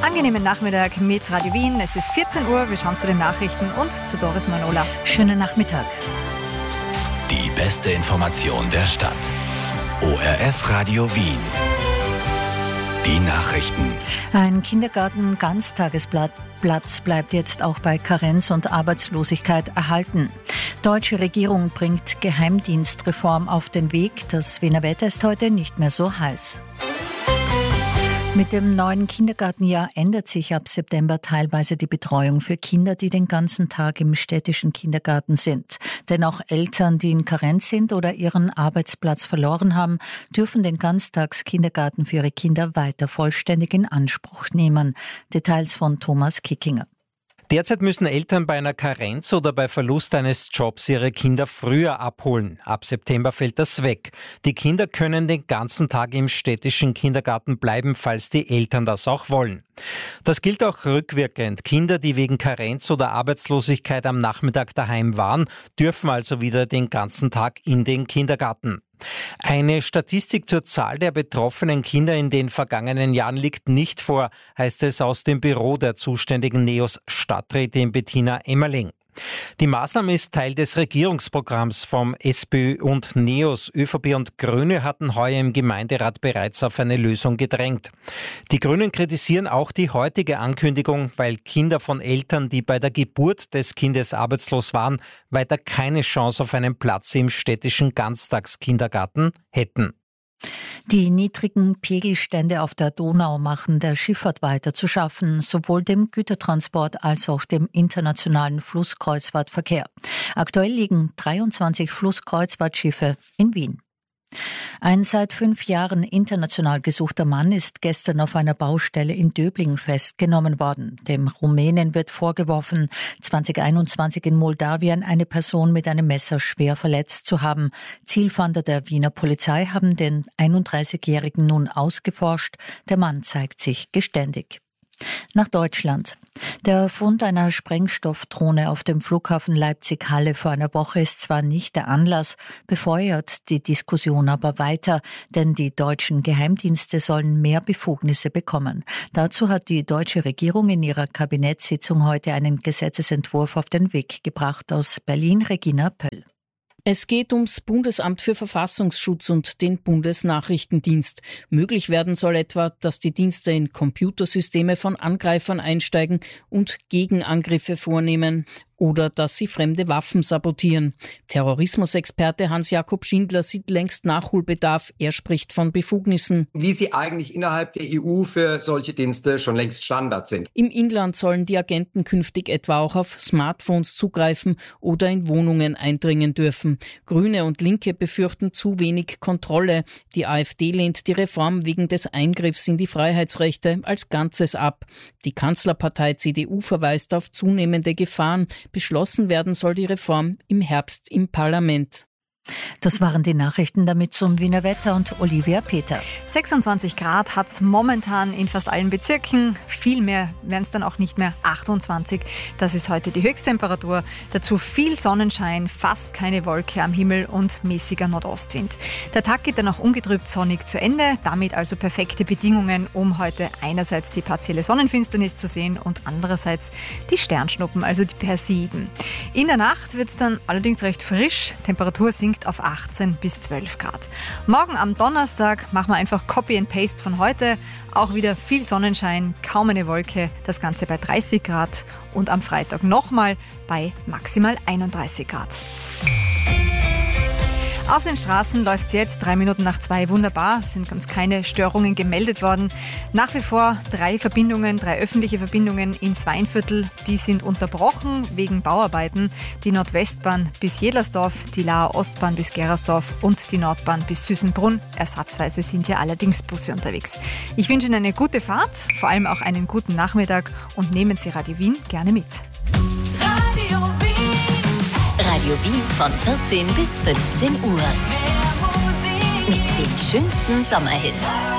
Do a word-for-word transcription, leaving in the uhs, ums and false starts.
Angenehmen Nachmittag mit Radio Wien. Es ist vierzehn Uhr, wir schauen zu den Nachrichten und zu Doris Manola. Schönen Nachmittag. Die beste Information der Stadt. O R F Radio Wien. Die Nachrichten. Ein Kindergarten-Ganztagesplatz bleibt jetzt auch bei Karenz und Arbeitslosigkeit erhalten. Deutsche Regierung bringt Geheimdienstreform auf den Weg. Das Wiener Wetter ist heute nicht mehr so heiß. Mit dem neuen Kindergartenjahr ändert sich ab September teilweise die Betreuung für Kinder, die den ganzen Tag im städtischen Kindergarten sind. Denn auch Eltern, die in Karenz sind oder ihren Arbeitsplatz verloren haben, dürfen den Ganztagskindergarten für ihre Kinder weiter vollständig in Anspruch nehmen. Details von Thomas Kickinger. Derzeit müssen Eltern bei einer Karenz oder bei Verlust eines Jobs ihre Kinder früher abholen. Ab September fällt das weg. Die Kinder können den ganzen Tag im städtischen Kindergarten bleiben, falls die Eltern das auch wollen. Das gilt auch rückwirkend. Kinder, die wegen Karenz oder Arbeitslosigkeit am Nachmittag daheim waren, dürfen also wieder den ganzen Tag in den Kindergarten. Eine Statistik zur Zahl der betroffenen Kinder in den vergangenen Jahren liegt nicht vor, heißt es aus dem Büro der zuständigen NEOS Stadträtin Bettina Emmerling. Die Maßnahme ist Teil des Regierungsprogramms vom SPÖ und NEOS. ÖVP und Grüne hatten heuer im Gemeinderat bereits auf eine Lösung gedrängt. Die Grünen kritisieren auch die heutige Ankündigung, weil Kinder von Eltern, die bei der Geburt des Kindes arbeitslos waren, weiter keine Chance auf einen Platz im städtischen Ganztagskindergarten hätten. Die niedrigen Pegelstände auf der Donau machen der Schifffahrt weiter zu schaffen, sowohl dem Gütertransport als auch dem internationalen Flusskreuzfahrtverkehr. Aktuell liegen dreiundzwanzig Flusskreuzfahrtschiffe in Wien. Ein seit fünf Jahren international gesuchter Mann ist gestern auf einer Baustelle in Döbling festgenommen worden. Dem Rumänen wird vorgeworfen, zwanzig einundzwanzig in Moldawien eine Person mit einem Messer schwer verletzt zu haben. Zielfahnder der Wiener Polizei haben den einunddreißigjährigen nun ausgeforscht. Der Mann zeigt sich geständig. Nach Deutschland. Der Fund einer Sprengstoffdrohne auf dem Flughafen Leipzig-Halle vor einer Woche ist zwar nicht der Anlass, befeuert die Diskussion aber weiter, denn die deutschen Geheimdienste sollen mehr Befugnisse bekommen. Dazu hat die deutsche Regierung in ihrer Kabinettssitzung heute einen Gesetzesentwurf auf den Weg gebracht. Aus Berlin, Regina Pöll. Es geht ums Bundesamt für Verfassungsschutz und den Bundesnachrichtendienst. Möglich werden soll etwa, dass die Dienste in Computersysteme von Angreifern einsteigen und Gegenangriffe vornehmen oder dass sie fremde Waffen sabotieren. Terrorismusexperte Hans-Jakob Schindler sieht längst Nachholbedarf. Er spricht von Befugnissen. Wie sie eigentlich innerhalb der E U für solche Dienste schon längst Standard sind. Im Inland sollen die Agenten künftig etwa auch auf Smartphones zugreifen oder in Wohnungen eindringen dürfen. Grüne und Linke befürchten zu wenig Kontrolle. Die AfD lehnt die Reform wegen des Eingriffs in die Freiheitsrechte als Ganzes ab. Die Kanzlerpartei C D U verweist auf zunehmende Gefahren. Beschlossen werden soll die Reform im Herbst im Parlament. Das waren die Nachrichten, damit zum Wiener Wetter und Olivia Peter. sechsundzwanzig Grad hat es momentan in fast allen Bezirken. Viel mehr werden es dann auch nicht mehr. achtundzwanzig, das ist heute die Höchsttemperatur. Dazu viel Sonnenschein, fast keine Wolke am Himmel und mäßiger Nordostwind. Der Tag geht dann auch ungetrübt sonnig zu Ende. Damit also perfekte Bedingungen, um heute einerseits die partielle Sonnenfinsternis zu sehen und andererseits die Sternschnuppen, also die Perseiden. In der Nacht wird es dann allerdings recht frisch. Temperatur sinkt auf achtzehn bis zwölf Grad. Morgen am Donnerstag machen wir einfach Copy and Paste von heute. Auch wieder viel Sonnenschein, kaum eine Wolke, das Ganze bei dreißig Grad und am Freitag nochmal bei maximal einunddreißig Grad. Auf den Straßen läuft es jetzt drei Minuten nach zwei wunderbar, es sind ganz keine Störungen gemeldet worden. Nach wie vor drei Verbindungen, drei öffentliche Verbindungen ins Weinviertel, die sind unterbrochen wegen Bauarbeiten. Die Nordwestbahn bis Jedlersdorf, die Laer Ostbahn bis Gerersdorf und die Nordbahn bis Süßenbrunn. Ersatzweise sind hier allerdings Busse unterwegs. Ich wünsche Ihnen eine gute Fahrt, vor allem auch einen guten Nachmittag und nehmen Sie Radio Wien gerne mit. Radio Wien. Radio Wien von vierzehn bis fünfzehn Uhr. Mit den schönsten Sommerhits.